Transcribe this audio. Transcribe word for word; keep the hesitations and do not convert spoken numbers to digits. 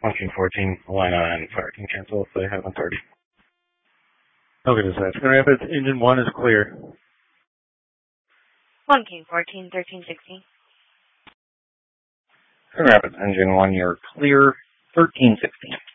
one King fourteen, line on fire can cancel if they haven't already. Okay, dispatch. Grand Rapids, engine one is clear. one King fourteen, thirteen sixteen. Grand Rapids, engine one, you're clear, thirteen sixteen.